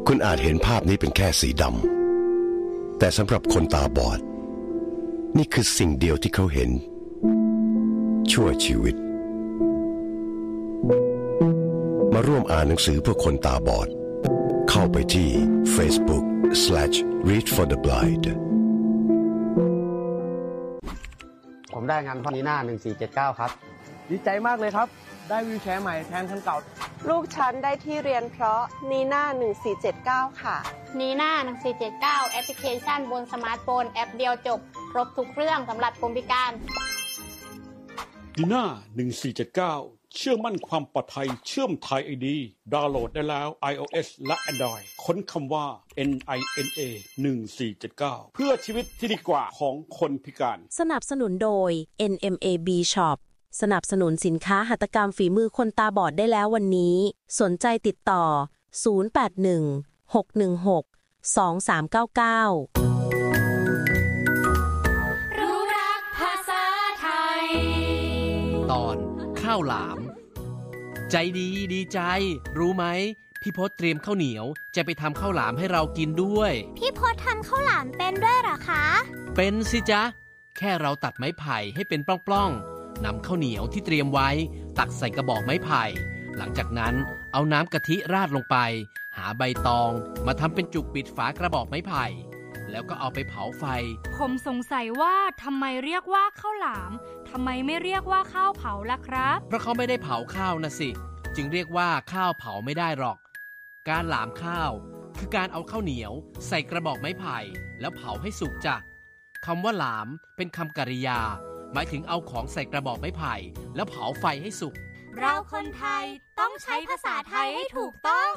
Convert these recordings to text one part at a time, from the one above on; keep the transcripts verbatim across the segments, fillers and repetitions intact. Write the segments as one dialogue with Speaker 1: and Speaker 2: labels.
Speaker 1: คุณอาจเห็นภาพนี้เป็นแค่สีดำแต่สำหรับคนตาบอดนี่คือสิ่งเดียวที่เขาเห็นชั่วชีวิตมาร่วมอ่านหนังสือเพื่อคนตาบอดเข้าไปที่ Facebook slash read for the blind
Speaker 2: ผมได้งานพอนีน่าหนึ่งสี่เจ็ดเก้าครับ
Speaker 3: ดีใจมากเลยครับได้วีลแชร์ใหม่แทนคันเก่า
Speaker 4: ลูกฉันได้ที่เรียนเพราะนีน่าหนึ่งสี่เจ็ดเก้าค่ะ
Speaker 5: นีน่าหนึ่งสี่เจ็ดเก้าแอปพลิเคชันบนสมาร์ทโฟนแอปเดียวจบครบทุกเรื่องสำหรับคนพิการ
Speaker 6: นีน่าหนึ่งสี่เจ็ดเก้าเชื่อมั่นความปลอดภัยเชื่อมไทย ไอ ดี ดาวน์โหลดได้แล้ว iOS และ Android ค้นคำว่า เอ็น ไอ เอ็น เอ หนึ่งสี่เจ็ดเก้า เพื่อชีวิตที่ดีกว่าของคนพิการ
Speaker 7: สนับสนุนโดย เอ็น เอ็ม เอ บี Shop สนับสนุนสินค้าหัตถกรรมฝีมือคนตาบอดได้แล้ววันนี้สนใจติดต่อศูนย์ แปด หนึ่ง หก หนึ่ง หก สอง สาม เก้า เก้า
Speaker 8: รู้รักภาษาไทย
Speaker 9: ตอนข้าวหลามใจดีดีใจรู้ไหมพี่พศเตรียมข้าวเหนียวจะไปทำข้าวหลามให้เรากินด้วย
Speaker 8: พี่พศทำข้าวหลามเป็นด้วยเหรอคะ
Speaker 9: เป็นสิจ๊ะแค่เราตัดไม้ไผ่ให้เป็นปล้องๆนำข้าวเหนียวที่เตรียมไว้ตักใส่กระบอกไม้ไผ่หลังจากนั้นเอาน้ำกะทิราดลงไปหาใบตองมาทำเป็นจุกปิดฝากระบอกไม้ไผ่แล้วก็เอาไปเผาไฟ
Speaker 10: ผมสงสัยว่าทำไมเรียกว่าข้าวหลามทำไมไม่เรียกว่าข้าวเผาล่ะครับ
Speaker 9: เพราะเขาไม่ได้เผาข้าวนะสิจึงเรียกว่าข้าวเผาไม่ได้หรอกการหลามข้าวคือการเอาข้าวเหนียวใส่กระบอกไม้ไผ่แล้วเผาให้สุกจ้ะคำว่าหลามเป็นคำกริยาหมายถึงเอาของใส่กระบอกไม้ไผ่แล้วเผาไฟให้สุก
Speaker 8: เราคนไทยต้องใช้ภาษาไทยให้ถูกต้อง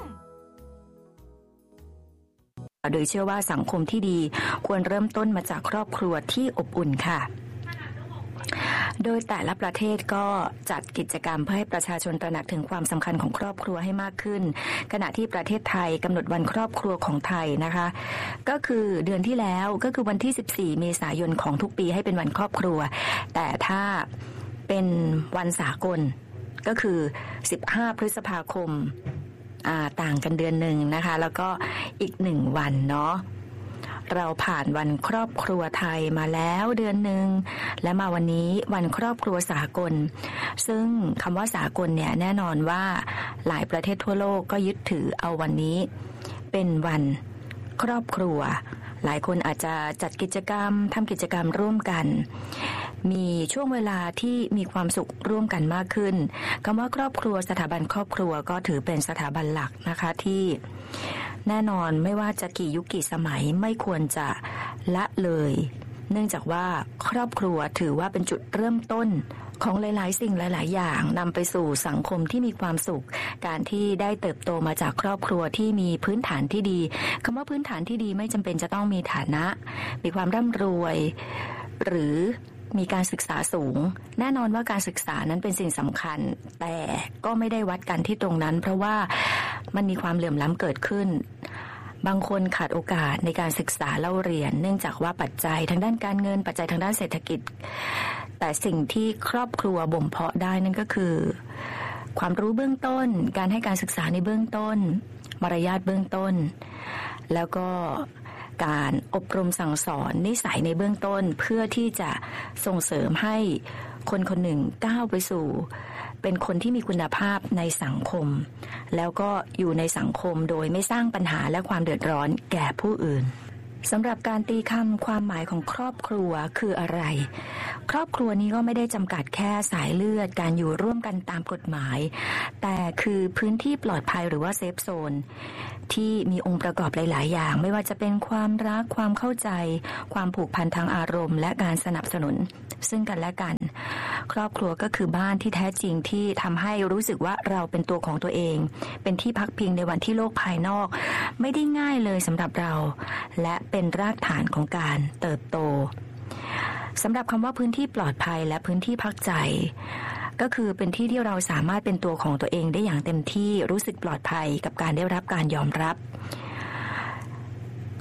Speaker 11: โดยเชื่อว่าสังคมที่ดีควรเริ่มต้นมาจากครอบครัวที่อบอุ่นค่ะโดยแต่ละประเทศก็จัดกิจกรรมเพื่อให้ประชาชนตระหนักถึงความสำคัญของครอบครัวให้มากขึ้นขณะที่ประเทศไทยกำหนดวันครอบครัวของไทยนะคะก็คือเดือนที่แล้วก็คือวันที่สิบสี่เมษายนของทุกปีให้เป็นวันครอบครัวแต่ถ้าเป็นวันสากลก็คือสิบห้าพฤษภาคมอ่าต่างกันเดือนหนึ่งนะคะแล้วก็อีกหนึ่งวันเนาะเราผ่านวันครอบครัวไทยมาแล้วเดือนหนึ่งและมาวันนี้วันครอบครัวสากลซึ่งคำว่าสากลเนี่ยแน่นอนว่าหลายประเทศทั่วโลกก็ยึดถือเอาวันนี้เป็นวันครอบครัวหลายคนอาจจะจัดกิจกรรมทำกิจกรรมร่วมกันมีช่วงเวลาที่มีความสุขร่วมกันมากขึ้นคำว่าครอบครัวสถาบันครอบครัวก็ถือเป็นสถาบันหลักนะคะที่แน่นอนไม่ว่าจะกี่ยุคกี่สมัยไม่ควรจะละเลยเนื่องจากว่าครอบครัวถือว่าเป็นจุดเริ่มต้นของหลายๆสิ่งหลายๆอย่างนำไปสู่สังคมที่มีความสุขการที่ได้เติบโตมาจากครอบครัวที่มีพื้นฐานที่ดีคำว่าพื้นฐานที่ดีไม่จำเป็นจะต้องมีฐานะมีความร่ำรวยหรือมีการศึกษาสูงแน่นอนว่าการศึกษานั้นเป็นสิ่งสำคัญแต่ก็ไม่ได้วัดกันที่ตรงนั้นเพราะว่ามันมีความเหลื่อมล้ำเกิดขึ้นบางคนขาดโอกาสในการศึกษาเล่าเรียนเนื่องจากว่าปัจจัยทางด้านการเงินปัจจัยทางด้านเศรษฐกิจแต่สิ่งที่ครอบครัวบ่มเพาะได้นั่นก็คือความรู้เบื้องต้นการให้การศึกษาในเบื้องต้นมารยาทเบื้องต้นแล้วก็การอบรมสั่งสอนนิสัยในเบื้องต้นเพื่อที่จะส่งเสริมให้คนคนหนึ่งก้าวไปสู่เป็นคนที่มีคุณภาพในสังคมแล้วก็อยู่ในสังคมโดยไม่สร้างปัญหาและความเดือดร้อนแก่ผู้อื่นสำหรับการตีคำความหมายของครอบครัวคืออะไรครอบครัวนี้ก็ไม่ได้จำกัดแค่สายเลือดการอยู่ร่วมกันตามกฎหมายแต่คือพื้นที่ปลอดภัยหรือว่าเซฟโซนที่มีองค์ประกอบหลายๆอย่างไม่ว่าจะเป็นความรักความเข้าใจความผูกพันทางอารมณ์และการสนับสนุนซึ่งกันและกันครอบครัวก็คือบ้านที่แท้จริงที่ทำให้รู้สึกว่าเราเป็นตัวของตัวเองเป็นที่พักพิงในวันที่โลกภายนอกไม่ได้ง่ายเลยสำหรับเราและเป็นรากฐานของการเติบโตสำหรับคำว่าพื้นที่ปลอดภัยและพื้นที่พักใจก็คือเป็นที่ที่เราสามารถเป็นตัวของตัวเองได้อย่างเต็มที่รู้สึกปลอดภัยกับการได้รับการยอมรับ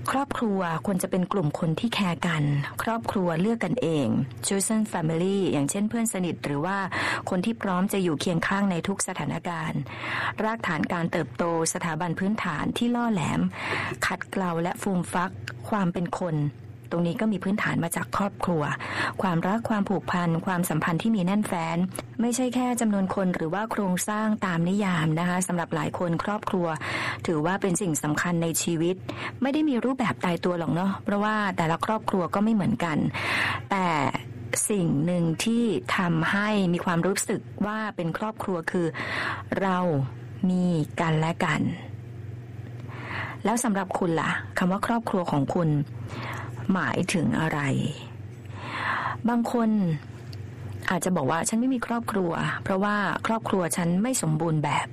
Speaker 11: ครอบครัวควรจะเป็นกลุ่มคนที่แคร์กันครอบครัวเลือกกันเอง chosen family อย่างเช่นเพื่อนสนิทหรือว่าคนที่พร้อมจะอยู่เคียงข้างในทุกสถานการณ์รากฐานการเติบโตสถาบันพื้นฐานที่ล่อแหลมขัดเกลาและฟูมฟักความเป็นคนตรงนี้ก็มีพื้นฐานมาจากครอบครัวความรักความผูกพันความสัมพันธ์ที่มีแน่นแฟ้นไม่ใช่แค่จำนวนคนหรือว่าโครงสร้างตามนิยามนะคะสำหรับหลายคนครอบครัวถือว่าเป็นสิ่งสำคัญในชีวิตไม่ได้มีรูปแบบตายตัวหรอกเนาะเพราะว่าแต่ละครอบครัวก็ไม่เหมือนกันแต่สิ่งหนึ่งที่ทำให้มีความรู้สึกว่าเป็นครอบครัวคือเรามีกันและกันแล้วสำหรับคุณล่ะคำว่าครอบครัวของคุณหมายถึงอะไรบางคนอาจจะบอกว่าฉันไม่มีครอบครัวเพราะว่าครอบครัวฉันไม่สมบูรณ์แบบ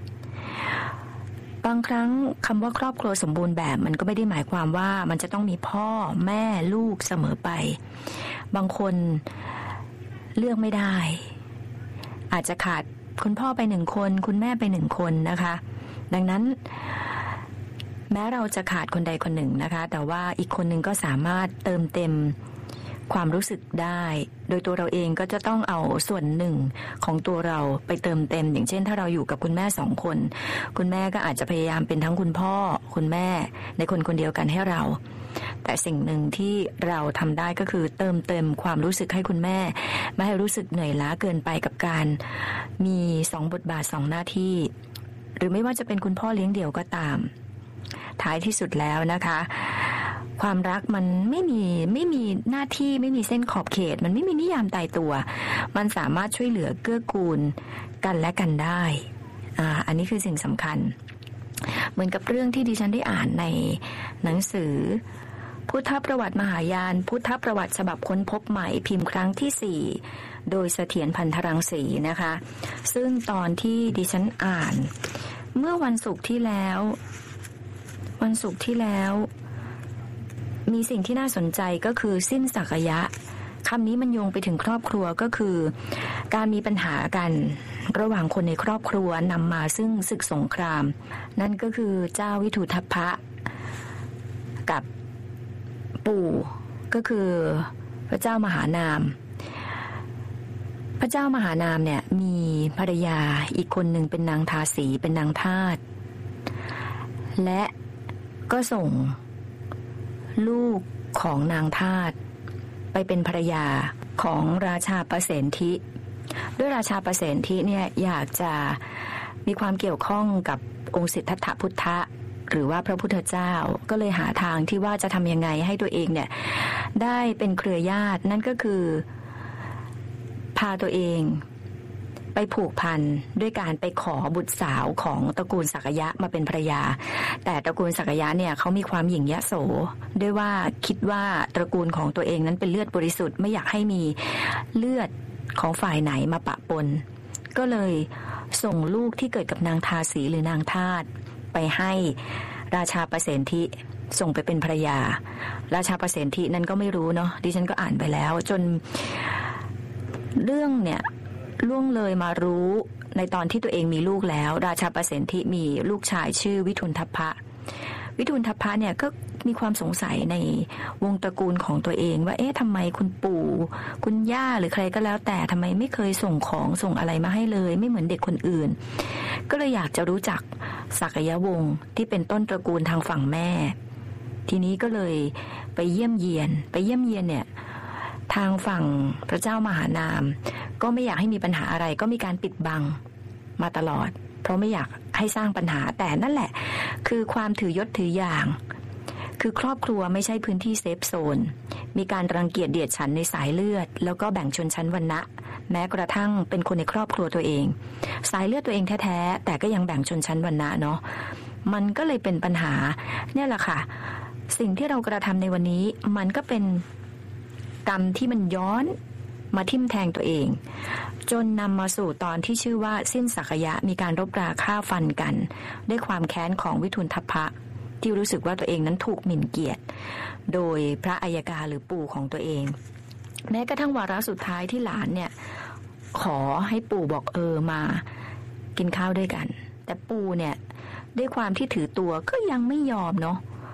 Speaker 11: บางครั้งคำว่าครอบครัวสมบูรณ์แบบมันก็ไม่ได้หมายความว่ามันจะต้องมีพ่อแม่ลูกเสมอไปบางคนเลือกไม่ได้อาจจะขาดคุณพ่อไปหนึ่งคนคุณแม่ไปหนึ่งคนนะคะดังนั้นแม้เราจะขาดคนใดคนหนึ่งนะคะแต่ว่าอีกคนหนึ่งก็สามารถเติมเต็มความรู้สึกได้โดยตัวเราเองก็จะต้องเอาส่วนหนึ่งของตัวเราไปเติมเต็มอย่างเช่นถ้าเราอยู่กับคุณแม่สองคนคุณแม่ก็อาจจะพยายามเป็นทั้งคุณพ่อคุณแม่ในคนคนเดียวกันให้เราแต่สิ่งหนึ่งที่เราทำได้ก็คือเติมเต็มความรู้สึกให้คุณแม่ไม่ให้รู้สึกเหนื่อยล้าเกินไปกับการมีสองบทบาทสองหน้าที่หรือไม่ว่าจะเป็นคุณพ่อเลี้ยงเดี่ยวก็ตามท้ายที่สุดแล้วนะคะความรักมันไม่มีไม่มีหน้าที่ไม่มีเส้นขอบเขตมันไม่มีนิยามตายตัวมันสามารถช่วยเหลือเกื้อกูลกันและกันได้อ่าอันนี้คือสิ่งสำคัญเหมือนกับเรื่องที่ดิฉันได้อ่านในหนังสือพุทธประวัติมหายานพุทธประวัติฉบับค้นพบใหม่พิมพ์ครั้งที่สี่โดยเสถียรพันธรังสีนะคะซึ่งตอนที่ดิฉันอ่านเมื่อวันศุกร์ที่แล้ววันศุกร์ที่แล้วมีสิ่งที่น่าสนใจก็คือสิ้นสักยะคำนี้มันโยงไปถึงครอบครัวก็คือการมีปัญหากันระหว่างคนในครอบครัวนำมาซึ่งศึกสงครามนั่นก็คือเจ้าวิถุทัพพะกับปู่ก็คือพระเจ้ามหานามพระเจ้ามหานามเนี่ยมีภรรยาอีกคนหนึ่งเป็นนางทาสีเป็นนางทาสและก็ส่งลูกของนางทาสไปเป็นภรรยาของราชาประเสนทิด้วยราชาประเสนทิเนี่ยอยากจะมีความเกี่ยวข้องกับองค์สิทธัตถพุทธะหรือว่าพระพุทธเจ้าก็เลยหาทางที่ว่าจะทำยังไงให้ตัวเองเนี่ยได้เป็นเครือญาตินั่นก็คือพาตัวเองไปผูกพันด้วยการไปขอบุตรสาวของตระกูลสักยะมาเป็นภรรยาแต่ตระกูลสักยะเนี่ยเขามีความหยิ่งยโสด้วยว่าคิดว่าตระกูลของตัวเองนั้นเป็นเลือดบริสุทธิ์ไม่อยากให้มีเลือดของฝ่ายไหนมาปะปนก็เลยส่งลูกที่เกิดกับนางทาสีหรือนางทาสไปให้ราชาประเสนทิส่งไปเป็นภรรยาราชาประเสนทินั้นก็ไม่รู้เนาะดิฉันก็อ่านไปแล้วจนเรื่องเนี่ยล่วงเลยมารู้ในตอนที่ตัวเองมีลูกแล้วราชาประเสนทิมีลูกชายชื่อวิทุลทัพพะวิทุลทัพพะเนี่ยก็มีความสงสัยในวงตระกูลของตัวเองว่าเอ๊ะทำไมคุณปู่คุณย่าหรือใครก็แล้วแต่ทำไมไม่เคยส่งของส่งอะไรมาให้เลยไม่เหมือนเด็กคนอื่นก็เลยอยากจะรู้จักสักยวงศ์ที่เป็นต้นตระกูลทางฝั่งแม่ทีนี้ก็เลยไปเยี่ยมเยียนไปเยี่ยมเยียนเนี่ยทางฝั่งพระเจ้ามหานามก็ไม่อยากให้มีปัญหาอะไรก็มีการปิดบังมาตลอดเพราะไม่อยากให้สร้างปัญหาแต่นั่นแหละคือความถือยศถืออย่างคือครอบครัวไม่ใช่พื้นที่เซฟโซนมีการรังเกียจเดียดฉันในสายเลือดแล้วก็แบ่งชนชั้นวรรณะแม้กระทั่งเป็นคนในครอบครัวตัวเองสายเลือดตัวเองแท้ๆแต่ก็ยังแบ่งชนชั้นวรรณะเนาะมันก็เลยเป็นปัญหาเนี่ยแหละค่ะสิ่งที่เรากระทำในวันนี้มันก็เป็นกรรมที่มันย้อนมาทิ่มแทงตัวเองจนนำมาสู่ตอนที่ชื่อว่าสิ้นสักยะมีการรบราฆ่าฟันกันด้วยความแค้นของวิทุลทัพพะที่รู้สึกว่าตัวเองนั้นถูกหมิ่นเกียรติโดยพระอัยการหรือปู่ของตัวเองแม้กระทั่งวาระสุดท้ายที่หลานเนี่ยขอให้ปู่บอกเออมากินข้าวด้วยกันแต่ปู่เนี่ยด้วยความที่ถือตัวก็ยังไม่ยอมเนาะ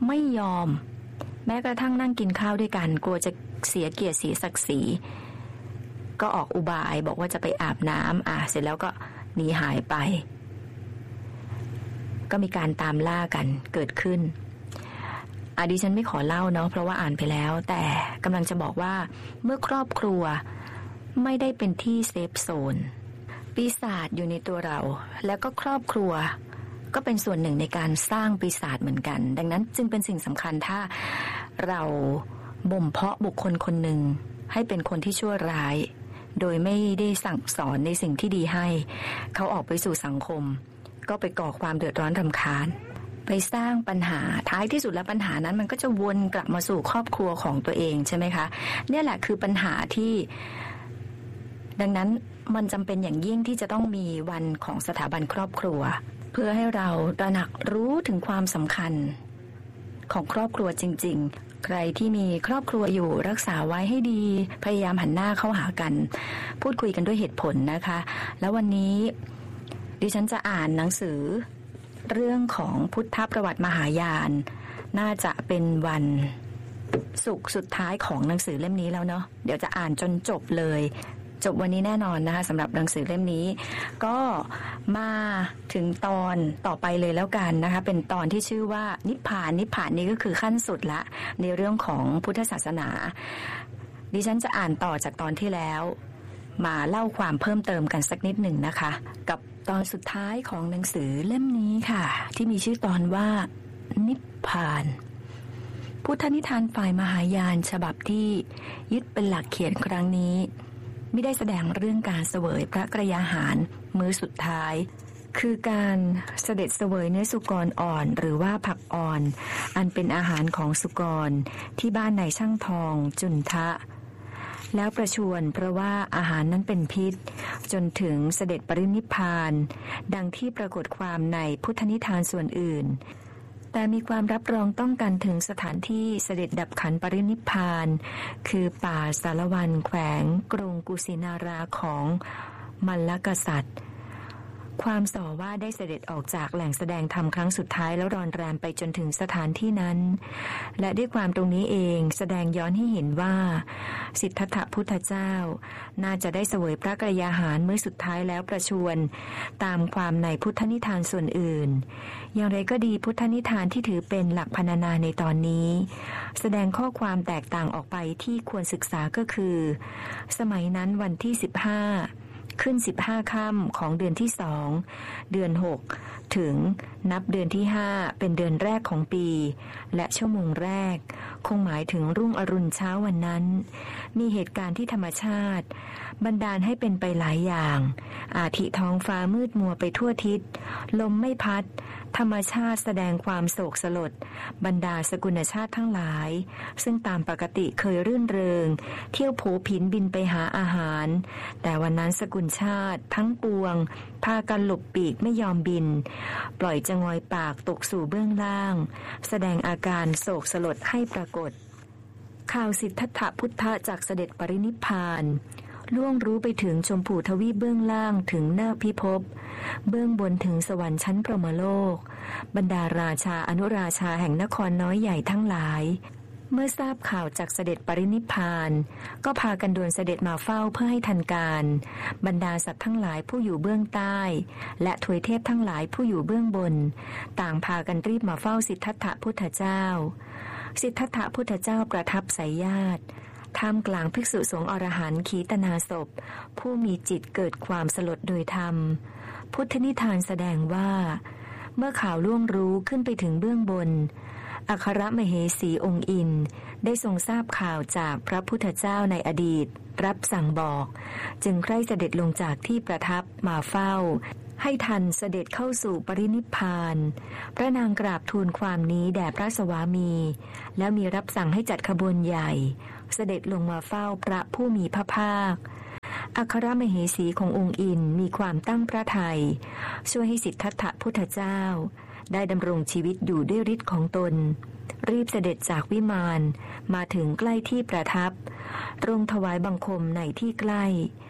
Speaker 11: ไม่ยอมแม้กระทั่งนั่งกินข้าวด้วยกันกลัวจะเสียเกียรติเสียศักดิ์ศรีก็ออกอุบายบอกว่าจะไปอาบน้ำอ่ะเสร็จแล้วก็หนีหายไปก็มีการตามล่ากันเกิดขึ้นอ่ะดิฉันไม่ขอเล่าเนาะเพราะว่าอ่านไปแล้วแต่กำลังจะบอกว่าเมื่อครอบครัวไม่ได้เป็นที่เซฟโซนปีศาจอยู่ในตัวเราแล้วก็ครอบครัวก็เป็นส่วนหนึ่งในการสร้างปีศาจเหมือนกันดังนั้นจึงเป็นสิ่งสำคัญถ้าเราบ่มเพาะบุคคลคนหนึ่งให้เป็นคนที่ชั่วร้ายโดยไม่ได้สั่งสอนในสิ่งที่ดีให้เขาออกไปสู่สังคมก็ไปก่อความเดือดร้อนรำคาญไปสร้างปัญหาท้ายที่สุดแล้วปัญหานั้นมันก็จะวนกลับมาสู่ครอบครัวของตัวเองใช่ไหมคะเนี่ยแหละคือปัญหาที่ดังนั้นมันจำเป็นอย่างยิ่งที่จะต้องมีวันของสถาบันครอบครัวเพื่อให้เราตระหนักรู้ถึงความสำคัญของครอบครัวจริงๆใครที่มีครอบครัวอยู่รักษาไว้ให้ดีพยายามหันหน้าเข้าหากันพูดคุยกันด้วยเหตุผลนะคะแล้ววันนี้ดิฉันจะอ่านหนังสือเรื่องของพุทธประวัติมหายานน่าจะเป็นวันศุกร์สุดท้ายของหนังสือเล่มนี้แล้วเนาะเดี๋ยวจะอ่านจนจบเลยจบวันนี้แน่นอนนะคะสำหรับหนังสือเล่มนี้ก็มาถึงตอนต่อไปเลยแล้วกันนะคะเป็นตอนที่ชื่อว่านิพพานนิพพานนี้ก็คือขั้นสุดละในเรื่องของพุทธศาสนาดิฉันจะอ่านต่อจากตอนที่แล้วมาเล่าความเพิ่มเติมกันสักนิดหนึ่งนะคะกับตอนสุดท้ายของหนังสือเล่มนี้ค่ะที่มีชื่อตอนว่านิพพานพุทธนิทานฝ่ายมหายานฉบับที่ยึดเป็นหลักเขียนครั้งนี้ไม่ได้แสดงเรื่องการเสวยพระกรยาหารมื้อสุดท้ายคือการเสด็จเสวยเนื้อสุกรอ่อนหรือว่าผักอ่อนอันเป็นอาหารของสุกรที่บ้านนายช่างทองจุนทะแล้วประชวรเพราะว่าอาหารนั้นเป็นพิษจนถึงเสด็จปรินิพพานดังที่ปรากฏความในพุทธนิทานส่วนอื่นแต่มีความรับรองต้องกันถึงสถานที่เสด็จดับขันปรินิพพานคือป่าสารวันแขวงกรุงกุสินาราของมัลลกษัตริย์ความส่อว่าได้เสด็จออกจากแหล่งแสดงธรรมครั้งสุดท้ายแล้วรอนแรมไปจนถึงสถานที่นั้นและด้วยความตรงนี้เองแสดงย้อนให้เห็นว่าสิทธัตถะพุทธเจ้าน่าจะได้เสวยพระกรยาหารมื้อสุดท้ายแล้วประชวรตามความในพุทธนิทานส่วนอื่นอย่างไรก็ดีพุทธนิทานที่ถือเป็นหลักพรรณนาในตอนนี้แสดงข้อความแตกต่างออกไปที่ควรศึกษาก็คือสมัยนั้นวันที่สิบห้าขึ้นสิบห้าค่ำของเดือนที่สองเดือนหกถึงนับเดือนที่ห้าเป็นเดือนแรกของปีและชั่วโมงแรกคงหมายถึงรุ่งอรุณเช้าวันนั้นมีเหตุการณ์ที่ธรรมชาติบันดาลให้เป็นไปหลายอย่างอาทิท้องฟ้ามืดมัวไปทั่วทิศลมไม่พัดธรรมชาติแสดงความโศกสลดบรรดาสกุลชาติทั้งหลายซึ่งตามปกติเคยรื่นเริงเที่ยวโผผินบินไปหาอาหารแต่วันนั้นสกุลชาติทั้งปวงพากันหลบปีกไม่ยอมบินปล่อยจะงอยปากตกสู่เบื้องล่างแสดงอาการโศกสลดให้ปรากฏข่าวสิทธัตถะพุทธะจากเสด็จปรินิพพานล่วงรู้ไปถึงชมพูทวีปเบื้องล่างถึงนาคพิภพเบื้องบนถึงสวรรค์ชั้นพรหมโลกบรรดาราชาอนุราชาแห่งนครน้อยใหญ่ทั้งหลายเมื่อทราบข่าวจากเสด็จปรินิพพานก็พากันด่วนเสด็จมาเฝ้าเพื่อให้ทันการบรรดาสัตว์ทั้งหลายผู้อยู่เบื้องใต้และทวยเทพทั้งหลายผู้อยู่เบื้องบนต่างพากันรีบมาเฝ้าสิทธัตถะพุทธเจ้าสิทธัตถะพุทธเจ้าประทับไสยญาติท่ามกลางภิกษุสงฆ์อรหันต์ขีตนาศพผู้มีจิตเกิดความสลดโดยธรรมพุทธนิทานแสดงว่าเมื่อข่าวล่วงรู้ขึ้นไปถึงเบื้องบนอัครมเหสีองค์อินได้ทรงทราบข่าวจากพระพุทธเจ้าในอดีตรับสั่งบอกจึงใคร่เสด็จลงจากที่ประทับมาเฝ้าให้ทันเสด็จเข้าสู่ปรินิพพานพระนางกราบทูลความนี้แด่พระสวามีแล้วมีรับสั่งให้จัดขบวนใหญ่เสด็จลงมาเฝ้าพระผู้มีพระภาคอัครมเหสีขององค์อินมีความตั้งพระทัยช่วยให้สิทธัตถะพุทธเจ้าได้ดำรงชีวิตอยู่ด้วยฤทธิ์ของตนรีบเสด็จจากวิมานมาถึงใกล้ที่ประทับตรงถวายบังคมในที่ใกล้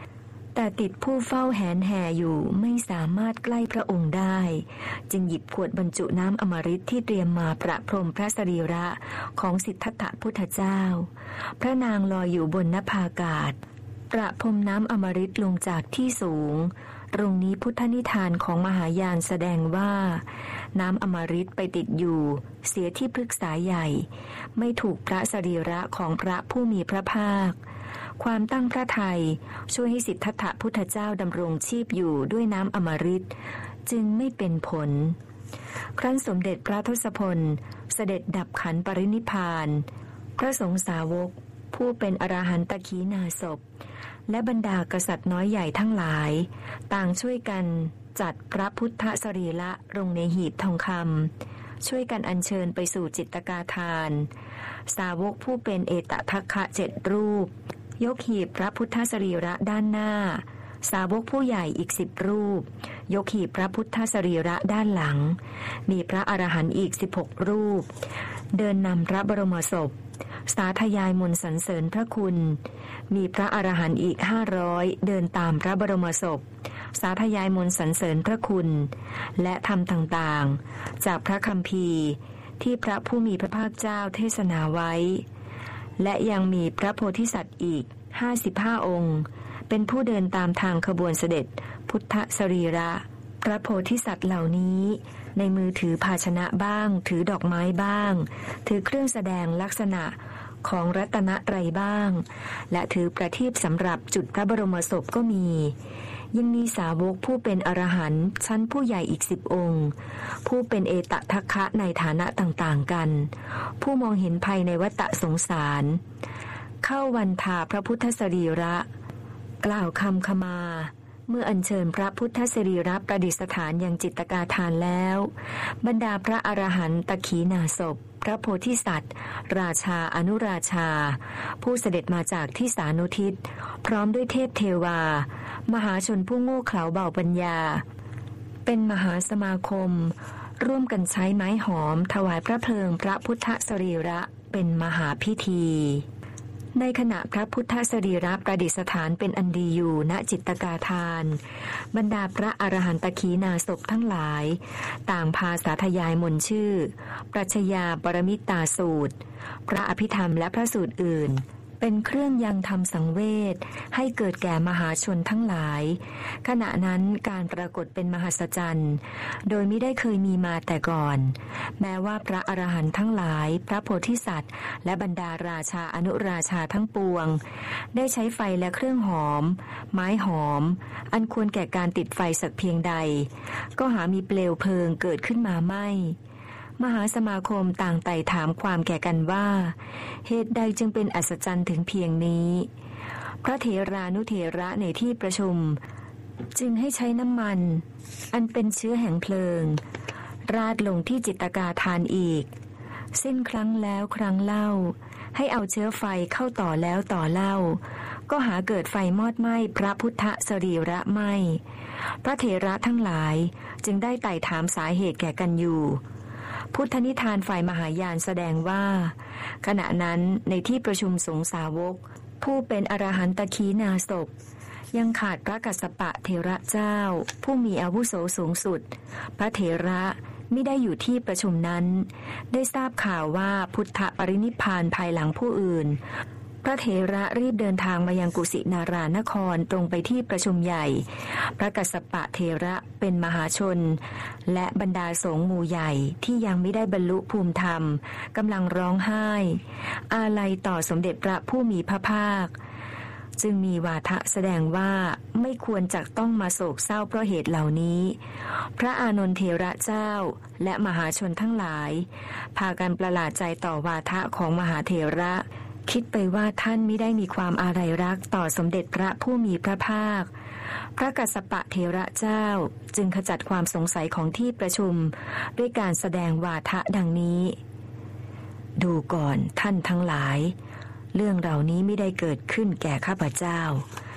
Speaker 11: แต่ติดผู้เฝ้าแหนแห่อยู่ไม่สามารถใกล้พระองค์ได้จึงหยิบขวดบรรจุน้ำอมฤตที่เตรียมมาประพรมพระสรีระของสิทธัตถพุทธเจ้าพระนางลอยอยู่บนนภาอากาศประพรมน้ำอมฤตลงจากที่สูงตรงนี้พุทธนิทานของมหายานแสดงว่าน้ำอมฤตไปติดอยู่เสียที่พฤกษาใหญ่ไม่ถูกพระสรีระของพระผู้มีพระภาคความตั้งพระทัยช่วยให้สิทธัตถพุทธเจ้าดำรงชีพอยู่ด้วยน้ำอมฤตจึงไม่เป็นผลครั้นสมเด็จพระทศพลเสด็จดับขันปรินิพพานพระสงฆ์สาวกผู้เป็นอรหันตขีณาสพและบรรดากษัตริย์น้อยใหญ่ทั้งหลายต่างช่วยกันจัดพระพุทธสรีระลงในหีบทองคำช่วยกันอัญเชิญไปสู่จิตกาทานสาวกผู้เป็นเอตทัคคะเจ็ดรูปยกหีบพระพุทธสรีระด้านหน้าสาวกผู้ใหญ่อีกสิบรูปยกหีบพระพุทธสรีระด้านหลังมีพระอรหันต์อีกสิบหกรูปเดินนำพระบรมศพสาธยายมนต์สรรเสริญพระคุณมีพระอรหันต์อีกห้าร้อยเดินตามพระบรมศพสาธยายมนต์สรรเสริญพระคุณและธรรมต่างๆจากพระคัมภีร์ที่พระผู้มีพระภาคเจ้าเทศนาไว้และยังมีพระโพธิสัตว์อีกห้าสิบห้าองค์เป็นผู้เดินตามทางขบวนเสด็จพุทธสรีระพระโพธิสัตว์เหล่านี้ในมือถือภาชนะบ้างถือดอกไม้บ้างถือเครื่องแสดงลักษณะของรัตนตรัยบ้างและถือประทีปสำหรับจุดพระบรมศพก็มียังมีสาวกผู้เป็นอรหันต์ชั้นผู้ใหญ่อีกสิบองค์ผู้เป็นเอตทัคคะในฐานะต่างๆกันผู้มองเห็นภัยในวัฏสงสารเข้าวันทาพระพุทธสรีระกล่าวคำขมาเมื่ออัญเชิญพระพุทธสรีระประดิษฐานยังจิตกาทานแล้วบรรดาพระอรหันตขีณาสพพระโพธิสัตว์ราชาอนุราชาผู้เสด็จมาจากที่สานุทิศพร้อมด้วยเทพเทวามหาชนผู้โง่เขลาเบาปัญญาเป็นมหาสมาคมร่วมกันใช้ไม้หอมถวายพระเพลิงพระพุทธสรีระเป็นมหาพิธีในขณะพระพุทธสรีระประดิษฐานเป็นอันดีอยู่ณจิตกาทานบรรดาพระอรหันตขีณาสพทั้งหลายต่างพาสาธยายมนต์ชื่อปรัชญาปรมิตตาสูตรพระอภิธรรมและพระสูตรอื่นเป็นเครื่องยังทำสังเวชให้เกิดแก่มหาชนทั้งหลายขณะนั้นการปรากฏเป็นมหัศจรรย์โดยไม่ได้เคยมีมาแต่ก่อนแม้ว่าพระอรหันต์ทั้งหลายพระโพธิสัตว์และบรรดาราชาอนุราชาทั้งปวงได้ใช้ไฟและเครื่องหอมไม้หอมอันควรแก่การติดไฟสักเพียงใดก็หามีเปลวเพลิงเกิดขึ้นมาไม่มหาสมาคมต่างไต่ถามความแก่กันว่าเหตุใดจึงเป็นอัศจรรย์ถึงเพียงนี้พระเถรานุเถระในที่ประชุมจึงให้ใช้น้ำมันอันเป็นเชื้อแห่งเพลิงราดลงที่จิตกาทานอีกสิ้นครั้งแล้วครั้งเล่าให้เอาเชื้อไฟเข้าต่อแล้วต่อเล่าก็หาเกิดไฟมอดไหม้พระพุทธสรีระไหม้พระเถระทั้งหลายจึงได้ไต่ถามสาเหตุแก่กันอยู่พุทธนิทานฝ่ายมหายานแสดงว่าขณะนั้นในที่ประชุมสงฆ์สาวกผู้เป็นอรหันตขีณาสพยังขาดพระกัสสปะเถระเจ้าผู้มีอาวุโสสูงสุดพระเถระไม่ได้อยู่ที่ประชุมนั้นได้ทราบข่าวว่าพุทธปรินิพพานภายหลังผู้อื่นพระเถระรีบเดินทางมายังกุสินารานครตรงไปที่ประชุมใหญ่พระกัสสปะเถระเป็นมหาชนและบรรดาสงฆ์หมู่ใหญ่ที่ยังไม่ได้บรรลุภูมิธรรมกำลังร้องไห้อาลัยต่อสมเด็จพระผู้มีพระภาคจึงมีวาทะแสดงว่าไม่ควรจักต้องมาโศกเศร้าเพราะเหตุเหล่านี้พระอานนทเถระเจ้าและมหาชนทั้งหลายพากันประหลาดใจต่อวาทะของมหาเถระคิดไปว่าท่านมิได้มีความอาลัยรักต่อสมเด็จพระผู้มีพระภาคพระกัสสปะเถระเจ้าจึงขจัดความสงสัยของที่ประชุมด้วยการแสดงวาทะดังนี้ดูก่อนท่านทั้งหลายเรื่องเหล่านี้ไม่ได้เกิดขึ้นแก่ข้าพเจ้า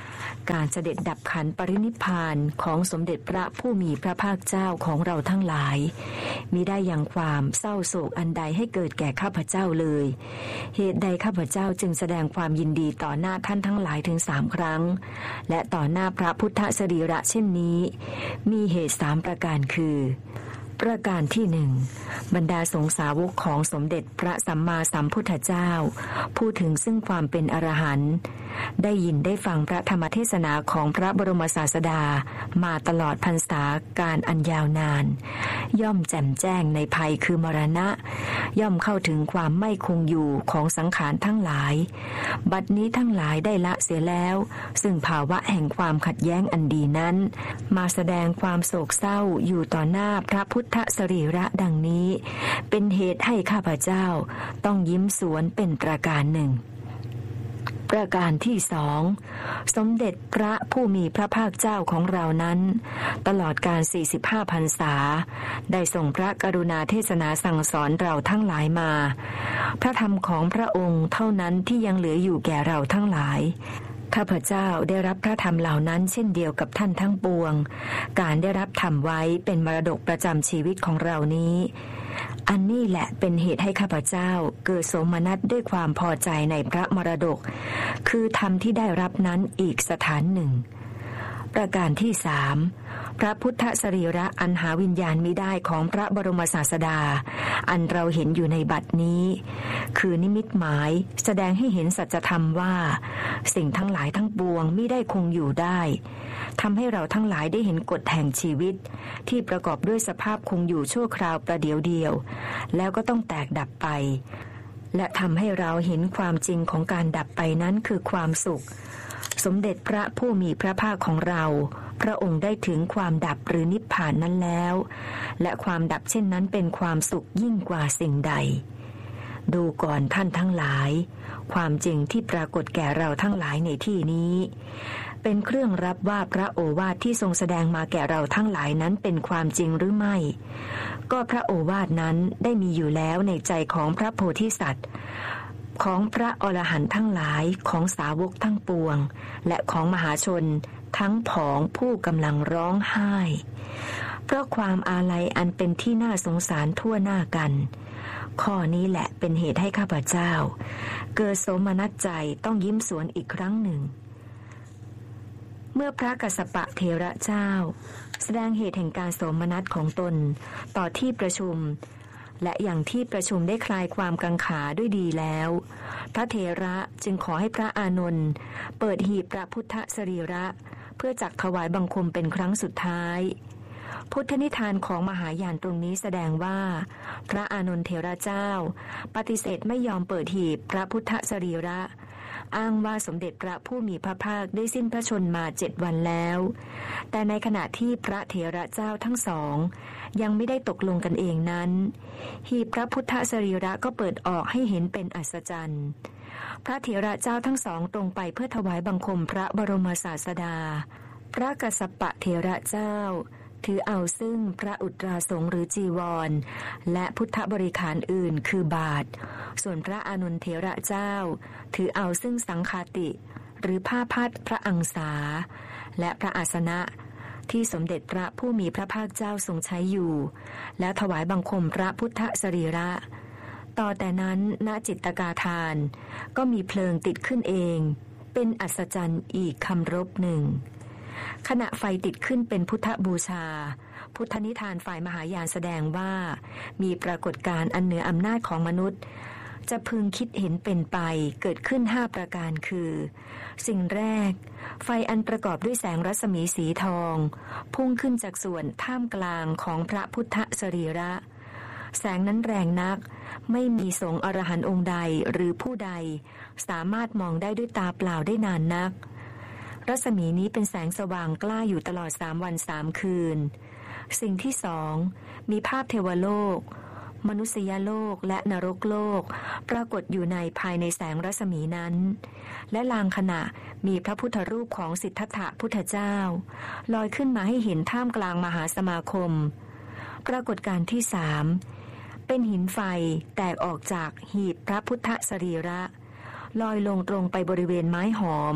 Speaker 11: การเสด็จดับขันปรินิพพานของสมเด็จพระผู้มีพระภาคเจ้าของเราทั้งหลายมิได้ยังความเศร้าโศกอันใดให้เกิดแก่ข้าพเจ้าเลยเหตุใดข้าพเจ้าจึงแสดงความยินดีต่อหน้าท่านทั้งหลายถึงสามครั้งและต่อหน้าพระพุทธสรีระเช่นนี้มีเหตุสามประการคือประการที่หนึ่งบรรดาสงฆ์สาวกของสมเด็จพระสัมมาสัมพุทธเจ้าพูดถึงซึ่งความเป็นอรหันต์ได้ยินได้ฟังพระธรรมเทศนาของพระบรมศาสดามาตลอดพรรษาการอันยาวนานย่อมแจ่มแจ้งในภัยคือมรณะย่อมเข้าถึงความไม่คงอยู่ของสังขารทั้งหลายบัดนี้ทั้งหลายได้ละเสียแล้วซึ่งภาวะแห่งความขัดแย้งอันดีนั้นมาแสดงความโศกเศร้าอยู่ต่อหน้าพระพุทธสรีระดังนี้เป็นเหตุให้ข้าพเจ้าต้องยิ้มสวนเป็นประการหนึ่งประการที่สองสมเด็จพระผู้มีพระภาคเจ้าของเรานั้นตลอดการสี่สิบห้าพรรษาได้ทรงพระกรุณาเทศนาสั่งสอนเราทั้งหลายมาพระธรรมของพระองค์เท่านั้นที่ยังเหลืออยู่แก่เราทั้งหลายข้าพเจ้าได้รับพระธรรมเหล่านั้นเช่นเดียวกับท่านทั้งปวงการได้รับธรรมไว้เป็นมรดกประจำชีวิตของเรานี้อันนี้แหละเป็นเหตุให้ข้าพเจ้าเกิดโสมนัสด้วยความพอใจในพระมรดกคือธรรมที่ได้รับนั้นอีกสถานหนึ่งประการที่สามพระพุทธสรีระอันหาวิญญาณมิได้ของพระบรมศาสดาอันเราเห็นอยู่ในบัดนี้คือนิมิตหมายแสดงให้เห็นสัจธรรมว่าสิ่งทั้งหลายทั้งปวงมิได้คงอยู่ได้ทำให้เราทั้งหลายได้เห็นกฎแห่งชีวิตที่ประกอบด้วยสภาพคงอยู่ชั่วคราวประเดี๋ยวเดียวแล้วก็ต้องแตกดับไปและทำให้เราเห็นความจริงของการดับไปนั้นคือความสุขสมเด็จพระผู้มีพระภาคของเราพระองค์ได้ถึงความดับหรือนิพพานนั้นแล้วและความดับเช่นนั้นเป็นความสุขยิ่งกว่าสิ่งใดดูก่อนท่านทั้งหลายความจริงที่ปรากฏแก่เราทั้งหลายในที่นี้เป็นเครื่องรับว่าพระโอวาทที่ทรงแสดงมาแก่เราทั้งหลายนั้นเป็นความจริงหรือไม่ก็พระโอวาทนั้นได้มีอยู่แล้วในใจของพระโพธิสัตว์ของพระอรหันต์ทั้งหลายของสาวกทั้งปวงและของมหาชนทั้งผองผู้กำลังร้องไห้เพราะความอาลัยอันเป็นที่น่าสงสารทั่วหน้ากันข้อนี้แหละเป็นเหตุให้ข้าพเจ้าเกิดโสมนัสใจต้องยิ้มสวนอีกครั้งหนึ่งเมื่อพระกัสสปะเถระเจ้าแสดงเหตุแห่งการโสมนัสของตนต่อที่ประชุมและอย่างที่ประชุมได้คลายความกังขาด้วยดีแล้วพระเถระจึงขอให้พระอานนท์เปิดหีบพระพุทธสรีระเพื่อจักถวายบังคมเป็นครั้งสุดท้ายพุทธนิทานของมหายานตรงนี้แสดงว่าพระอานนท์เถระเจ้าปฏิเสธไม่ยอมเปิดหีบพระพุทธสรีระอ้างว่าสมเด็จพระผู้มีพระภาคได้สิ้นพระชนม์มาเจ็ดวันแล้วแต่ในขณะที่พระเถระเจ้าทั้งสองยังไม่ได้ตกลงกันเองนั้นหีบพระพุทธสรีระก็เปิดออกให้เห็นเป็นอัศจรรย์พระเถระเจ้าทั้งสองตรงไปเพื่อถวายบังคมพระบรมศาสดาพระกัสสปะเถระเจ้าถือเอาซึ่งพระอุตราสงฆ์หรือจีวรและพุทธบริขารอื่นคือบาทส่วนพระอานนท์เถระเจ้าถือเอาซึ่งสังฆาติหรือผ้าพัดพระอังสาและพระอาสนะที่สมเด็จพระผู้มีพระภาคเจ้าทรงใช้อยู่และถวายบังคมพระพุทธสรีระต่อแต่นั้นณจิตตกาทานก็มีเพลิงติดขึ้นเองเป็นอัศจรรย์อีกคำรบหนึ่งขณะไฟติดขึ้นเป็นพุทธบูชาพุทธนิทานฝ่ายมหายานแสดงว่ามีปรากฏการณ์อันเหนืออำนาจของมนุษย์จะพึงคิดเห็นเป็นไปเกิดขึ้นห้าประการคือสิ่งแรกไฟอันประกอบด้วยแสงรัศมีสีทองพุ่งขึ้นจากส่วนท่ามกลางของพระพุทธสรีระแสงนั้นแรงนักไม่มีสงฆ์อรหันต์องค์ใดหรือผู้ใดสามารถมองได้ด้วยตาเปล่าได้นานนักรัศมีนี้เป็นแสงสว่างกล้าอยู่ตลอดสามวันสามคืนสิ่งที่สองมีภาพเทวโลกมนุษยโลกและนรกโลกปรากฏอยู่ในภายในแสงรัศมีนั้นและลางขณะมีพระพุทธรูปของสิทธัตถะพุทธเจ้าลอยขึ้นมาให้เห็นท่ามกลางมหาสมาคมปรากฏการณ์ที่สามเป็นหินไฟแตกออกจากหีบพระพุทธสรีระลอยลงตรงไปบริเวณไม้หอม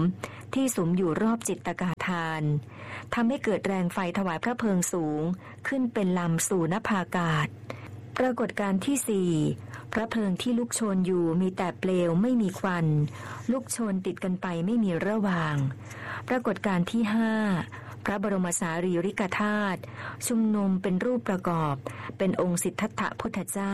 Speaker 11: ที่สุมอยู่รอบจิตตกาทานทำให้เกิดแรงไฟถวายพระเพลิงสูงขึ้นเป็นลำสู่นภาอากาศปรากฏการณ์ที่สี่พระเพลิงที่ลุกโชนอยู่มีแต่เปลวไม่มีควันลุกโชนติดกันไปไม่มีระหว่างปรากฏการณ์ที่ห้าพระบรมสารีริกธาตุชุมนุมเป็นรูปประกอบเป็นองค์สิทธัตถะพุทธเจ้า